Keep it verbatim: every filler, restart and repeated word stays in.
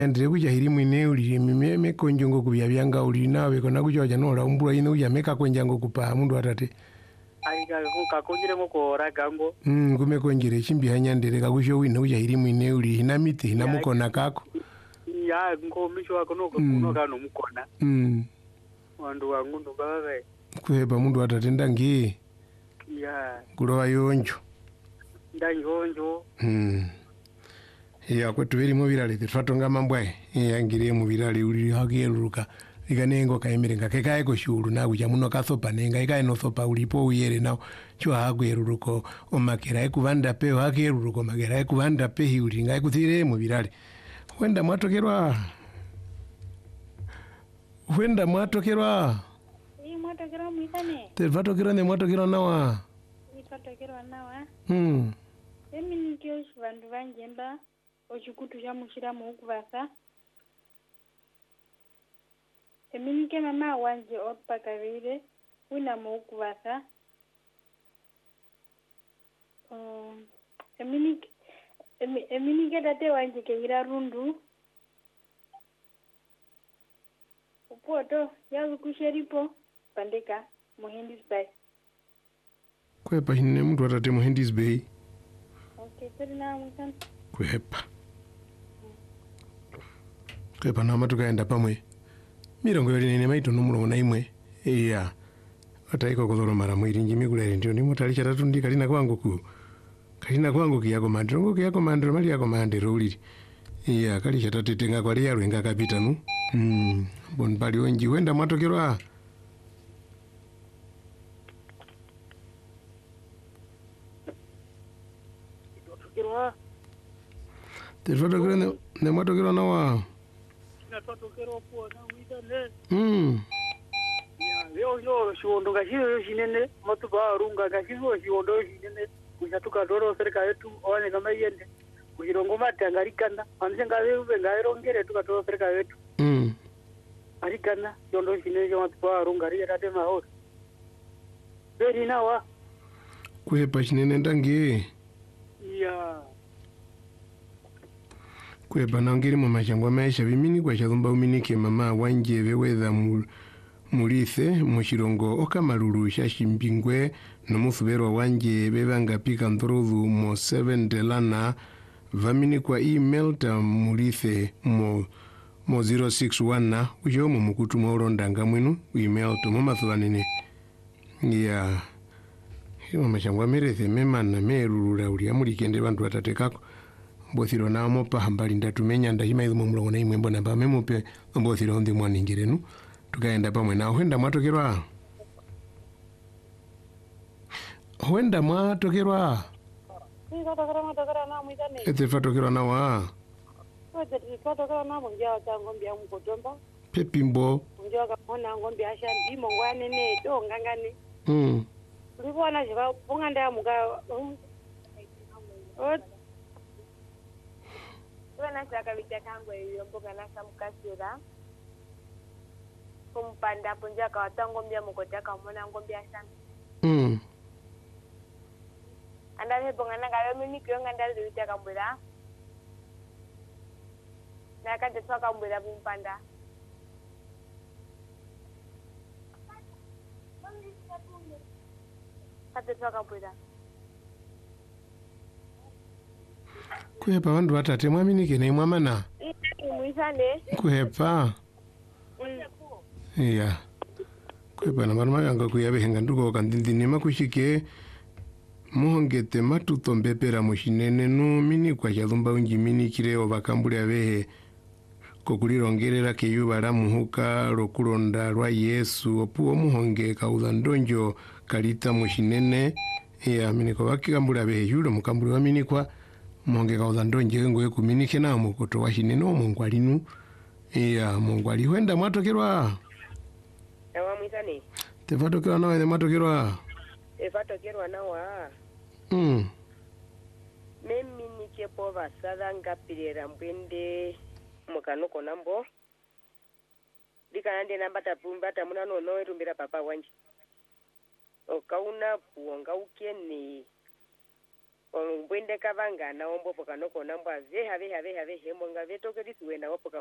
Andre kuja hiri mwine uli mime me konjongo kubya byanga uli nawe kona kuja janola umbula ino uja meka konjango kupa mundu atate. Aika ka konjire ngoko ragango. Mm kume konjire chimbi hanyandere kakusho wino uja hiri mwine uli hina miti hina mukona kako. Ya ngo misho wako no kuno kano mukona. Mm. Wandu wangu ndo baba. Kuheba mundu atate ndangi. Ya. Kulowa yonjo. Ndangi yonjo. Mm. Ya kwetu biri mu birali twatonga mambwe yangire mu birali uli hageruka ikanengo kaimirenga kekaye ko shuru na kuja muno kathopa nenga ikaye no thopa ulipo uyere nawo chwa hagweruko omakera ekuvanda pe hageruko magera ekuvanda pe hiulinga ekuthire mu birali wenda mwatokerwa wenda mwatokerwa Iyi mwatokerwa mwitane tvatokera ne mwatokerwa nawa Mwatokerwa nawa mm Emi nikyo vandu vanjemba ochikutu cha mushira mu kuvasa Eminike mama wanje opakavire wina mu kuvasa um eminike eminike tate wanje keira rundu upoto yazu kusheripo pandeka muhindis bay kwepa hine mtu atate muhindis bay Okay tiri na mwisan kwepa kwepa na matu kaenda pamwe mirongo yali nene maito numulo na imwe iya ataiko kodoro mara mwiri njimi kulere ndio ndimo tali chatatu ndi kalina kwangu ku kalina kwangu kiyako mandiro kiyako mandiro mali yako mandiro uliri iya kali chatatu tenga kwa lya lwenga kapita nu mm bon bali onji wenda mwatokerwa Kirwa. Tfatokera ne ne mwatokerwa nawa Na twatokera po na mwitane. mm Ya leo leo shiondo ngashiro shinene matuba runga ngashiro shiondo shinene kushatuka doro serika yetu one kama yende kujirongo matangarikana anze ngave ube ngairongere tukatoro serika yetu mm arikana shiondo shinene jo matuba runga ri rade mahoro beri nawa kwepa chinene ndangi ya kwepa nangiri mu mashangwa maisha bimini kwa chazumba uminike mama wanje beweza mu mulithe mushirongo okamalulu shashimbingwe nomufubero wanje bebanga pika ndrovu mo seven delana vamini kwa email ta mulithe mo mo zero six one na ujo mu mukutu mo rondanga mwinu email to mo mathuanene ya hiyo mashangwa merethe memana merulula uli amulikende bantu atatekako mbothiro na mopa hambali ndatumenya ndahima izo mumulongo na imwe mbona ba memupe mbothiro ndi mwaningirenu tukaenda pamwe na huenda mwatokerwa huenda mwatokerwa Iyi twatokera mwatokera na mwitane ete fatokerwa nawa Twatokera twatokera na mungia tangombia mukotomba pepimbo mungia kamona ngombia ashambi mongwane ne to ngangane mm Ulikuwa jiva punganda muka Ot Wana chaka vitakangwe yomboga na samkasira kumpanda punja kwa tangombia mukotaka mona ngombia ashambi mm Andale bongana gawe mimi kuyonga ndali vitaka mbula Na kante twaka mbula bumpanda Kate twaka mbula kuhepa bantu batate mwaminike ne mwamana Ii mwisane kuhepa iya kuhepa na maruma yanga kuyabehenga nduko kandindini makushike muhongete matuto mbepera mushinene nu mini kwa chazumba unji mini kireo bakambuli abehe kokulirongerera keyuba muhuka rokulonda lwa Yesu opuo muhonge kauza ndonjo kalita mushinene ya mini kwa bakambuli abehe yulo mukambuli wa mini kwa muhonge kauza ndonjo ngo ekuminike na mukoto wa shinene omungu alinu ya mungu ali wenda mwatokerwa Ewa mwitani tefatokerwa nawe ne mwatokerwa efatokerwa nawa mm memi nikepo basala ngapirira mbwende mukanuko nambo dikanande nambata pumbata muna no no erumbira papa wanje okauna puonga ukeni mbwende kabanga na ombo poka noko namba ve have have have hembo nga ve toke disuwe na wapoka